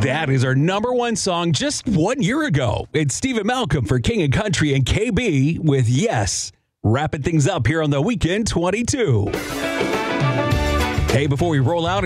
That is our number one song just 1 year ago. It's Stephen Malcolm for King and Country and KB with Yes. Wrapping things up here on the Weekend 22. Hey, before we roll out,